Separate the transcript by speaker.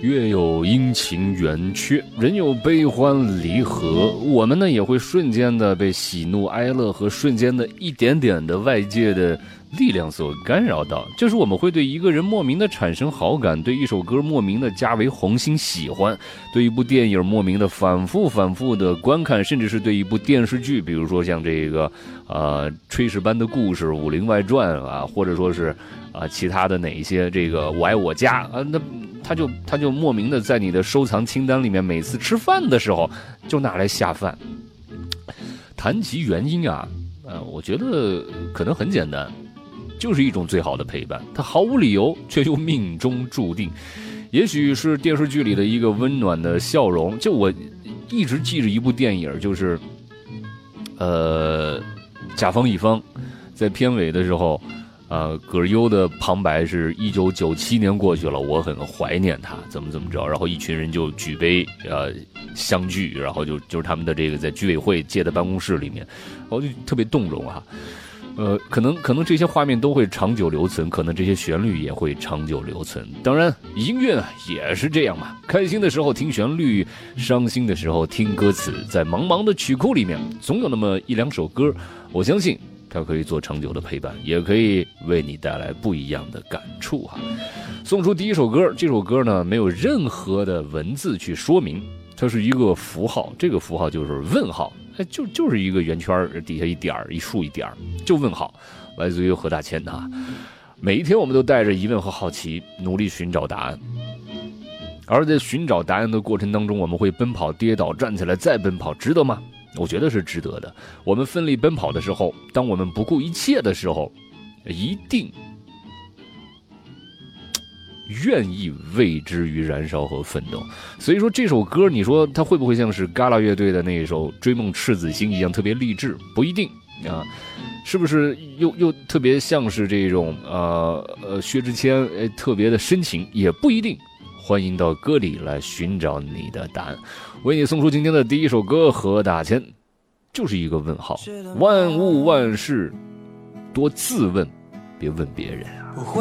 Speaker 1: 月有阴晴圆缺，人有悲欢离合，我们呢也会瞬间的被喜怒哀乐和瞬间的一点点的外界的力量所干扰到，就是我们会对一个人莫名的产生好感，对一首歌莫名的加为红心喜欢，对一部电影莫名的反复的观看，甚至是对一部电视剧，比如说像这个炊事班的故事、武林外传啊，或者说是其他的哪一些这个我爱我家啊，那他就莫名的在你的收藏清单里面，每次吃饭的时候就拿来下饭。谈及原因啊，我觉得可能很简单，就是一种最好的陪伴，它毫无理由，却又命中注定。也许是电视剧里的一个温暖的笑容，就我一直记着一部电影，就是甲方乙方在片尾的时候，葛优的旁白是1997年过去了，我很怀念他，怎么着，然后一群人就举杯相聚，然后就是他们的这个在居委会借的办公室里面，然后就特别动容啊。可能这些画面都会长久留存，可能这些旋律也会长久留存。当然，音乐也是这样嘛，开心的时候听旋律，伤心的时候听歌词，在茫茫的曲库里面，总有那么一两首歌，我相信它可以做长久的陪伴，也可以为你带来不一样的感触哈。送出第一首歌，这首歌呢没有任何的文字去说明，它是一个符号，这个符号就是问号。就是一个圆圈，底下一点一竖一点，就问号，来自于何大千啊。每一天我们都带着疑问和好奇，努力寻找答案。而在寻找答案的过程当中，我们会奔跑、跌倒、站起来再奔跑，值得吗？我觉得是值得的。我们奋力奔跑的时候，当我们不顾一切的时候，一定愿意为之于燃烧和奋斗。所以说这首歌，你说它会不会像是嘎啦乐队的那一首《追梦赤子心》一样特别励志？不一定啊。是不是又特别像是这种薛之谦特别的深情？也不一定。欢迎到歌里来寻找你的答案。为你送出今天的第一首歌，何大千，就是一个问号。万物万事多自问，别问别人啊。